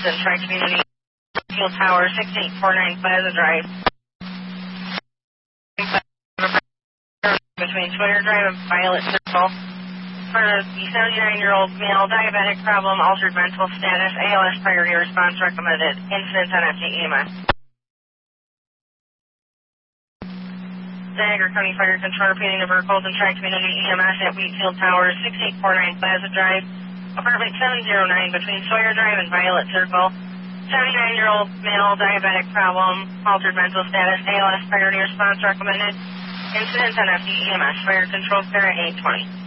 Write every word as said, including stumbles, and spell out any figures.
Colton, Tri-Community Field Tower, six eight four nine Plaza Drive. Between Sawyer Drive and Violet Circle. For the seventy-nine-year-old male, diabetic problem, altered mental status, A L S priority response recommended. Incident on F T E M S. Niagara County Fire Control repeating number Colton Tri-Community E M S at Wheatfield Tower, six eight four nine Plaza Drive, apartment seven oh nine between Sawyer Drive and Violet Circle. seventy-nine-year-old male, diabetic problem, altered mental status, A L S priority response recommended. Incident on F D E M S. Fire Control clear at eight twenty.